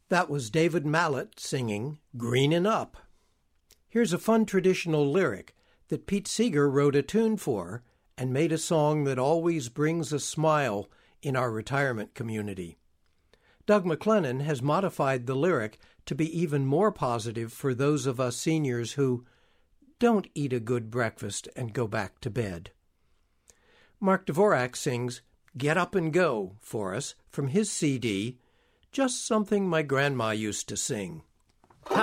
That was David Mallet singing Greenin' Up. Here's a fun traditional lyric that Pete Seeger wrote a tune for and made a song that always brings a smile in our retirement community. Doug McLennan has modified the lyric to be even more positive for those of us seniors who don't eat a good breakfast and go back to bed. Mark Dvorak sings Get Up and Go for us from his CD, Just Something My Grandma Used to Sing.